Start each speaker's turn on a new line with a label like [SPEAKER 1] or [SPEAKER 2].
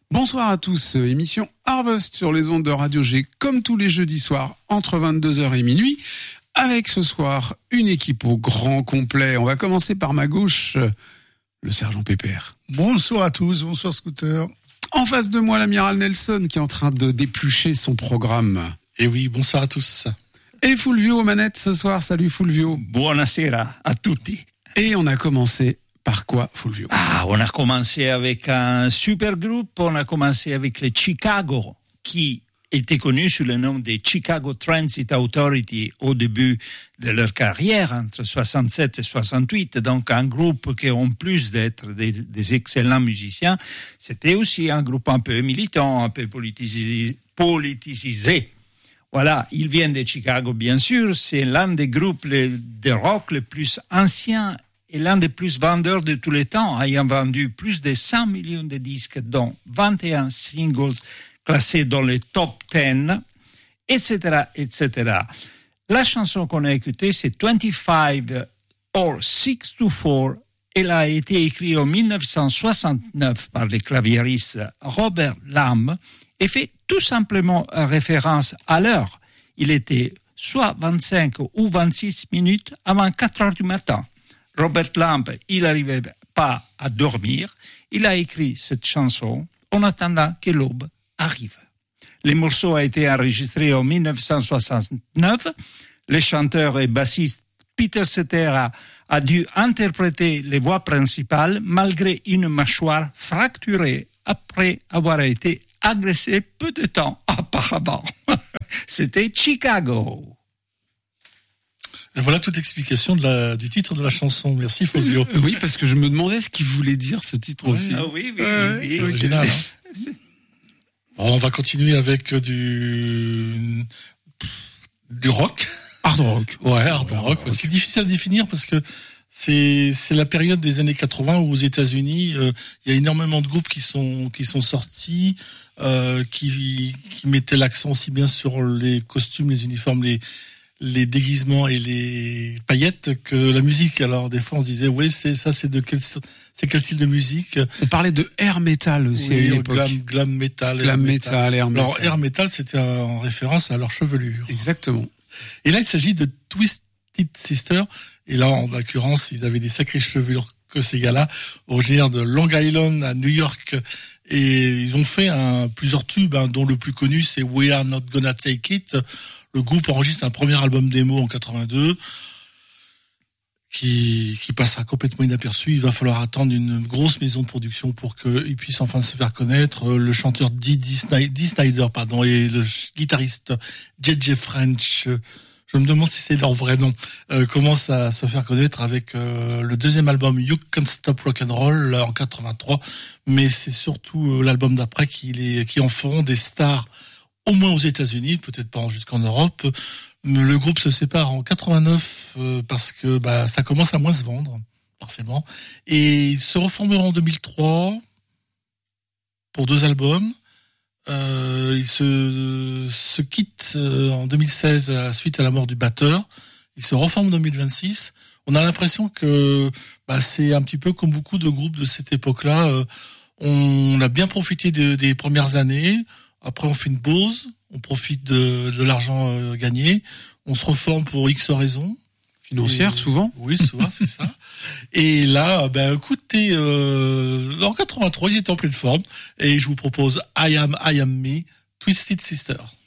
[SPEAKER 1] Bonsoir à tous, émission Harvest sur les ondes de Radio G, comme tous les jeudis soirs, entre 22h et minuit, avec ce soir une équipe au grand complet. On va commencer par ma gauche, le sergent Pépère.
[SPEAKER 2] Bonsoir à tous, bonsoir Scooter.
[SPEAKER 1] En face de moi, l'amiral Nelson qui est en train de d'éplucher son programme.
[SPEAKER 3] Et oui, bonsoir à tous.
[SPEAKER 1] Et Fulvio aux manettes ce soir, salut Fulvio.
[SPEAKER 4] Buonasera a tutti.
[SPEAKER 1] Et on a commencé par quoi, Fulvio?
[SPEAKER 4] On a commencé avec un super groupe, on a commencé avec les Chicago, qui étaient connus sous le nom des Chicago Transit Authority au début de leur carrière, entre 67 et 68. Donc un groupe qui, en plus d'être des excellents musiciens, c'était aussi un groupe un peu militant, un peu politisé. Voilà, ils viennent de Chicago, bien sûr. C'est l'un des groupes de rock les plus anciens et l'un des plus vendeurs de tous les temps, ayant vendu plus de 100 millions de disques, dont 21 singles classés dans les top 10, etc., etc. La chanson qu'on a écoutée, c'est 25 or 6 to 4. Elle a été écrite en 1969 par le claviériste Robert Lamb et fait tout simplement référence à l'heure. Il était soit 25 ou 26 minutes avant 4 heures du matin. Robert Lamb, il n'arrivait pas à dormir. Il a écrit cette chanson en attendant que l'aube arrive. Le morceau a été enregistré en 1969. Le chanteur et bassiste Peter Cetera a dû interpréter les voix principales malgré une mâchoire fracturée après avoir été agressé peu de temps auparavant. C'était Chicago.
[SPEAKER 3] Et voilà toute l'explication du titre de la chanson. Merci Fulvio.
[SPEAKER 1] Oui, parce que je me demandais ce qu'il voulait dire ce titre aussi.
[SPEAKER 4] Ah oui.
[SPEAKER 3] C'est original. On va continuer avec du rock.
[SPEAKER 1] Hard rock.
[SPEAKER 3] Ouais, hard rock. C'est difficile à définir parce que c'est la période des années 80 où aux États-Unis, il y a énormément de groupes qui sont sortis, qui mettaient l'accent aussi bien sur les costumes, les uniformes, les déguisements et les paillettes que la musique. Alors des fois on se disait c'est quel style de musique?
[SPEAKER 1] On parlait de air metal aussi à une époque.
[SPEAKER 3] Glam metal,
[SPEAKER 1] air metal.
[SPEAKER 3] Alors air metal c'était en référence à leur chevelure.
[SPEAKER 1] Exactement.
[SPEAKER 3] Et là il s'agit de Twisted Sister. Et là en l'occurrence ils avaient des sacrées chevelures que ces gars-là, originaires de Long Island à New York. Et ils ont fait plusieurs tubes, dont le plus connu c'est We Are Not Gonna Take It. Le groupe enregistre un premier album démo en 82 qui passera complètement inaperçu. Il va falloir attendre une grosse maison de production pour qu'ils puissent enfin se faire connaître. Le chanteur Dee Snider et le guitariste JJ French, je me demande si c'est leur vrai nom, commencent à se faire connaître avec le deuxième album You Can't Stop Rock'n'Roll en 83. Mais c'est surtout l'album d'après qui en feront des stars, au moins aux États-Unis, peut-être pas jusqu'en Europe. Le groupe se sépare en 89 parce que ça commence à moins se vendre, forcément. Et ils se reformeront en 2003 pour 2 albums. Ils se quittent en 2016 suite à la mort du batteur. Ils se reforment en 2026. On a l'impression que c'est un petit peu comme beaucoup de groupes de cette époque-là. On a bien profité des premières années. Après, on fait une pause, on profite de l'argent gagné, on se reforme pour X raisons.
[SPEAKER 1] Financière, souvent.
[SPEAKER 3] Oui, souvent, c'est ça. Et là, écoutez, en 83, ils étaient en pleine forme, et je vous propose I Am Me, Twisted Sister.